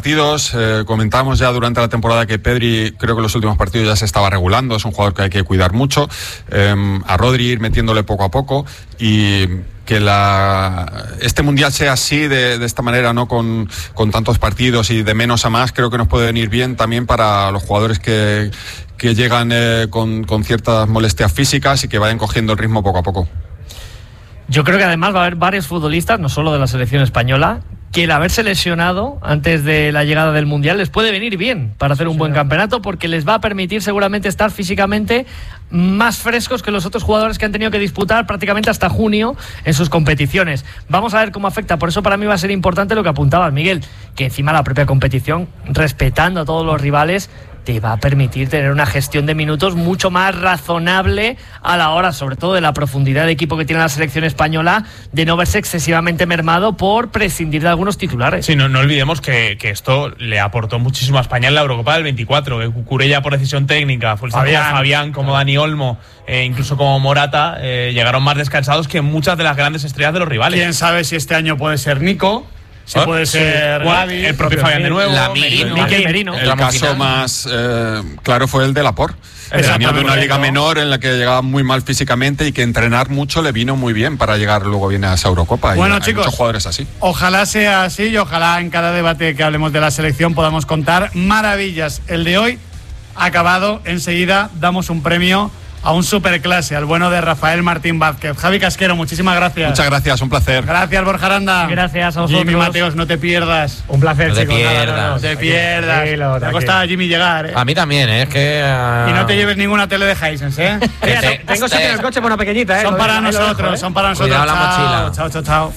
partidos. Comentábamos ya durante la temporada que Pedri, creo que en los últimos partidos ya se estaba regulando, es un jugador que hay que cuidar mucho. A Rodri ir metiéndole poco a poco, y que este mundial sea así, de esta manera, no con tantos partidos y de menos a más, creo que nos puede venir bien también para los jugadores que llegan con ciertas molestias físicas y que vayan cogiendo el ritmo poco a poco. Yo creo que además va a haber varios futbolistas, no solo de la selección española, que el haberse lesionado antes de la llegada del Mundial les puede venir bien para hacer un buen campeonato, porque les va a permitir seguramente estar físicamente más frescos que los otros jugadores que han tenido que disputar prácticamente hasta junio en sus competiciones. Vamos a ver cómo afecta. Por eso para mí va a ser importante lo que apuntabas, Miguel, que encima la propia competición, respetando a todos los rivales, te va a permitir tener una gestión de minutos mucho más razonable a la hora, sobre todo de la profundidad de equipo que tiene la selección española, de no verse excesivamente mermado por prescindir de algunos titulares. Sí, no olvidemos que esto le aportó muchísimo a España en la Eurocopa del 24, que Cucurella por decisión técnica, Fabián como Dani Olmo, incluso como Morata, llegaron más descansados que muchas de las grandes estrellas de los rivales. ¿Quién sabe si este año puede ser Nico? Si puede ser Gavi, el propio Fabián de nuevo, Merino. El caso más claro fue el de Laporte. Venía de una liga menor en la que llegaba muy mal físicamente y que entrenar mucho le vino muy bien para llegar luego bien a esa Eurocopa. Bueno, y chicos, hay muchos jugadores así. Ojalá sea así y ojalá en cada debate que hablemos de la selección podamos contar maravillas. El de hoy ha acabado. Enseguida damos un premio a un superclase, al bueno de Rafael Martín Vázquez. Javi Casquero, muchísimas gracias. Muchas gracias, un placer. Gracias, Borja Aranda. Gracias a vosotros. Jimmy Mateos, no te pierdas. Un placer, chicos. No te pierdas. Te ha costado a Jimmy llegar, A mí también, es que... Y no te lleves ninguna tele de Hisense, Tengo sitio en el coche por una pequeñita, Son para nosotros, son para nosotros. Cuidado la mochila. Chao.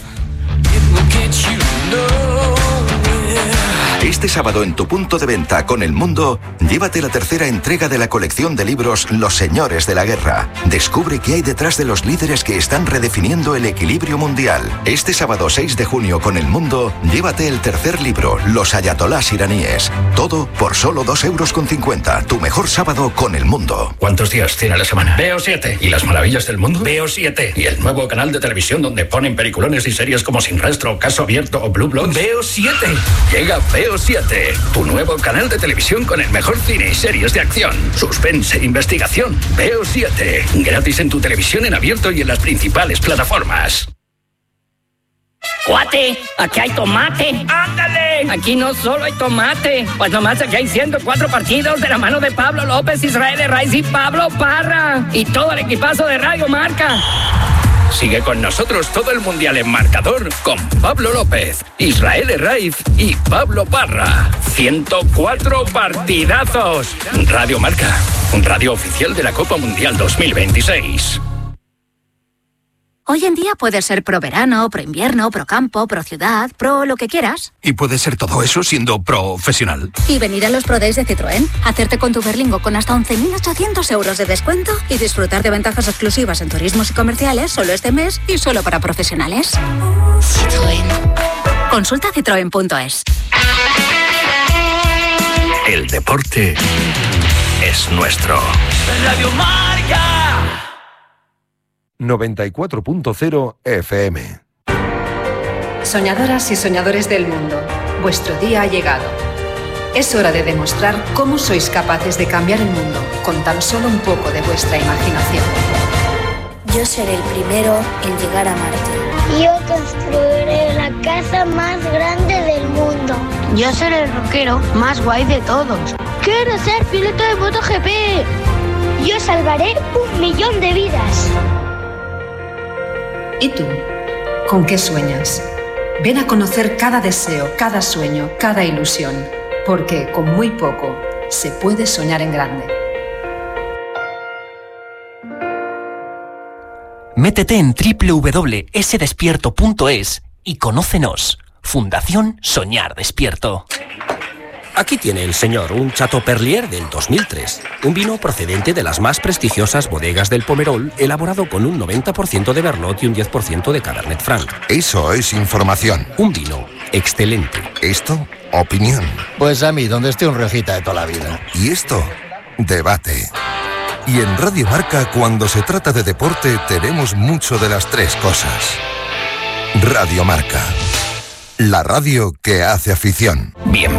Este sábado en tu punto de venta con El Mundo, llévate la tercera entrega de la colección de libros Los Señores de la Guerra. Descubre qué hay detrás de los líderes que están redefiniendo el equilibrio mundial. Este sábado 6 de junio con El Mundo, llévate el tercer libro, Los Ayatolás iraníes. Todo por solo 2,50 €. Tu mejor sábado con El Mundo. ¿Cuántos días tiene la semana? Veo 7. ¿Y las maravillas del mundo? Veo 7. ¿Y el nuevo canal de televisión donde ponen peliculones y series como Sin Rastro, Caso Abierto o Blue Bloods? Veo 7. Llega Veo 7, tu nuevo canal de televisión con el mejor cine y series de acción, suspense e investigación. Veo 7, gratis en tu televisión en abierto y en las principales plataformas. ¡Cuate! ¡Aquí hay tomate! ¡Ándale! Aquí no solo hay tomate, pues nomás aquí hay 104 partidos de la mano de Pablo López, Israel Herraiz y Pablo Parra. Y todo el equipazo de Radio Marca. Sigue con nosotros todo el mundial en marcador con Pablo López, Israel Herraiz y Pablo Parra. 104 partidazos. Radio Marca, radio oficial de la Copa Mundial 2026. Hoy en día puedes ser pro verano, pro invierno, pro campo, pro ciudad, pro lo que quieras. Y puedes ser todo eso siendo profesional. Y venir a los Pro Days de Citroën, hacerte con tu Berlingo con hasta 11.800 € de descuento y disfrutar de ventajas exclusivas en turismos y comerciales solo este mes y solo para profesionales. Citroën. Consulta citroen.es. El deporte es nuestro. Radio Marca. 94.0 FM. Soñadoras y soñadores del mundo, vuestro día ha llegado. Es hora de demostrar cómo sois capaces de cambiar el mundo con tan solo un poco de vuestra imaginación. Yo seré el primero en llegar a Marte. Yo construiré la casa más grande del mundo. Yo seré el rockero más guay de todos. Quiero ser piloto de MotoGP. Yo salvaré 1 millón de vidas. ¿Y tú? ¿Con qué sueñas? Ven a conocer cada deseo, cada sueño, cada ilusión, porque con muy poco se puede soñar en grande. Métete en www.sdespierto.es y conócenos. Fundación Soñar Despierto. Aquí tiene el señor un Chateau Perlier del 2003, un vino procedente de las más prestigiosas bodegas del Pomerol, elaborado con un 90% de Merlot y un 10% de Cabernet Franc. Eso es información. Un vino excelente. Esto, opinión. Pues a mí, donde esté un Riojita de toda la vida. Y esto, debate. Y en Radio Marca, cuando se trata de deporte, tenemos mucho de las tres cosas. Radio Marca, la radio que hace afición. Bien.